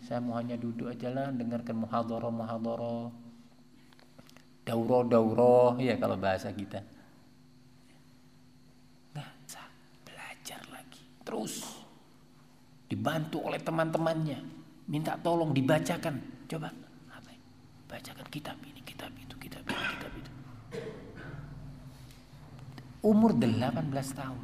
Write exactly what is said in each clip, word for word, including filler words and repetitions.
Saya mau hanya duduk aja lah, dengarkan muhadharah-muhadharah, daurah-daurah ya kalau bahasa kita. Nggak usah belajar lagi. Terus dibantu oleh teman-temannya, minta tolong dibacakan. Coba apa? Bacakan kitab ini, kitab itu, kitab ini, kitab itu. Umur delapan belas tahun.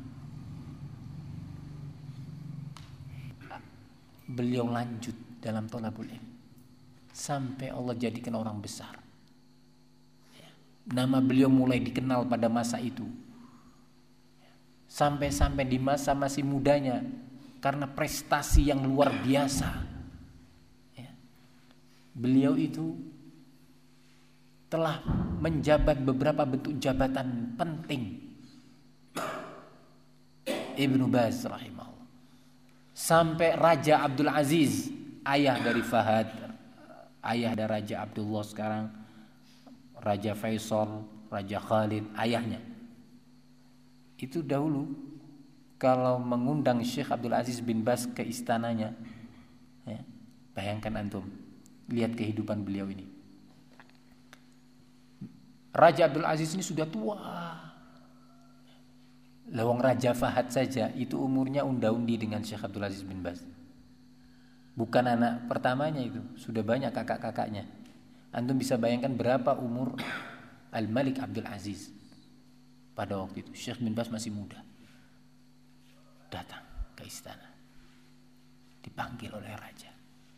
Beliau lanjut dalam thalabul ilm sampai Allah jadikan orang besar. Nama beliau mulai dikenal pada masa itu. Sampai-sampai di masa masih mudanya, karena prestasi yang luar biasa, beliau itu telah menjabat beberapa bentuk jabatan penting. Ibnu Baz rahimahullah. Sampai Raja Abdul Aziz, ayah dari Fahad, ayah dari Raja Abdullah sekarang, Raja Faisal, Raja Khalid, ayahnya. Itu dahulu kalau mengundang Syekh Abdul Aziz bin Baz ke istananya, ya, bayangkan antum, lihat kehidupan beliau ini. Raja Abdul Aziz ini sudah tua. Lawang Raja Fahad saja itu umurnya unda-undi dengan Syekh Abdul Aziz bin Baz. Bukan anak pertamanya itu, sudah banyak kakak-kakaknya. Antum bisa bayangkan berapa umur Al-Malik Abdul Aziz pada waktu itu. Syekh bin Baz masih muda. Datang ke istana, dipanggil oleh raja.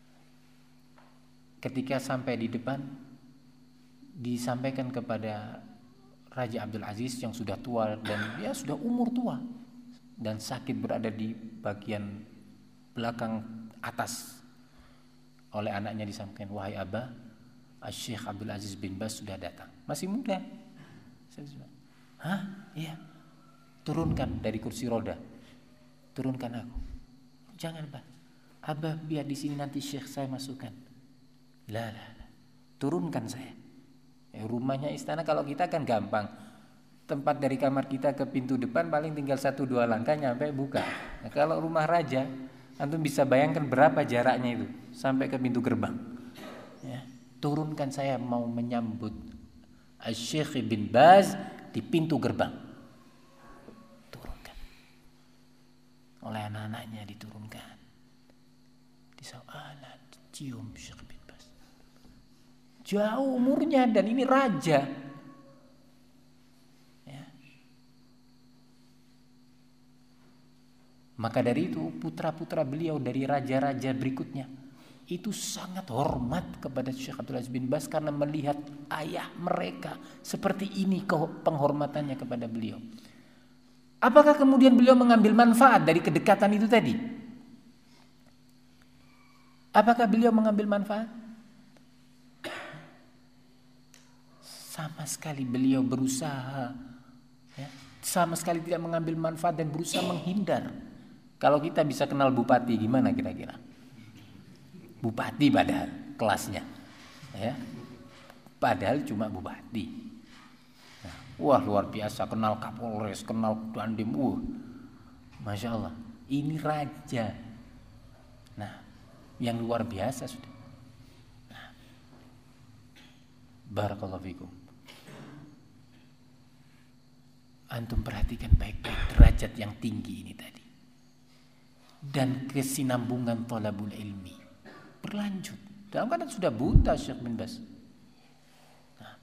Ketika sampai di depan, disampaikan kepada Raja Abdul Aziz yang sudah tua dan ya sudah umur tua dan sakit berada di bagian belakang atas. Oleh anaknya disampaikan, wahai Abah, Syekh Abdul Aziz bin Baz sudah datang. Masih muda. Hah? Iya. Turunkan dari kursi roda. Turunkan aku. Jangan, Pak. Abah biar di sini nanti Syekh saya masukkan. Lah, lah, lah. Turunkan saya. Eh, rumahnya istana kalau kita kan gampang. Tempat dari kamar kita ke pintu depan paling tinggal satu dua langkah nyampe buka. Nah, kalau rumah raja, antum bisa bayangkan berapa jaraknya itu sampai ke pintu gerbang. Ya. Turunkan saya mau menyambut Syekh bin Baz di pintu gerbang. Turunkan. Oleh anak-anaknya diturunkan. Disawala, dicium Syekh bin Baz. Jauh umurnya dan ini raja. Ya. Maka dari itu putra-putra beliau dari raja-raja berikutnya itu sangat hormat kepada Syekh Abdul Aziz bin Baz karena melihat ayah mereka seperti ini penghormatannya kepada beliau. Apakah kemudian beliau mengambil manfaat dari kedekatan itu tadi? Apakah beliau mengambil manfaat? Sama sekali beliau berusaha, ya, sama sekali tidak mengambil manfaat dan berusaha menghindar. Kalau kita bisa kenal bupati gimana kira-kira? Bupati padahal kelasnya, ya, padahal cuma bupati. Nah, wah luar biasa, kenal Kapolres, kenal Dandim, wah, masya Allah, ini raja. Nah, yang luar biasa sudah. Nah, barakallahu fikum. Antum perhatikan baik-baik derajat yang tinggi ini tadi. Dan kesinambungan thalabul ilmi berlanjut. Dalam keadaan sudah buta Syekh bin Baz. Nah,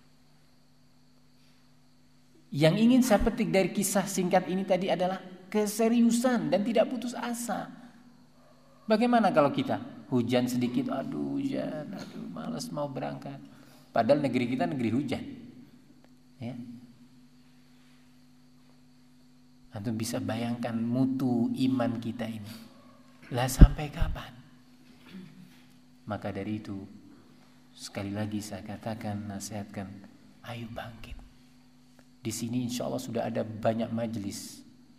yang ingin saya petik dari kisah singkat ini tadi adalah keseriusan dan tidak putus asa. Bagaimana kalau kita hujan sedikit, aduh hujan, aduh malas mau berangkat. Padahal negeri kita negeri hujan. Ya. Antum bisa bayangkan mutu iman kita ini. Lah sampai kapan? Maka dari itu sekali lagi saya katakan, nasihatkan, ayo bangkit. Di sini insya Allah sudah ada banyak majelis.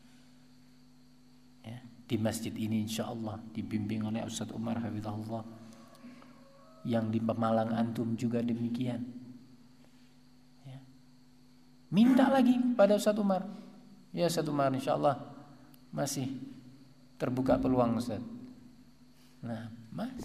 Ya, di masjid ini insya Allah dibimbing oleh Ustaz Umar Hafizahullah. Yang di Pemalang antum juga demikian. Ya. Minta lagi pada Ustaz Umar. Ya Ustaz Umar, insya Allah masih terbuka peluang Ustaz. Nah, mas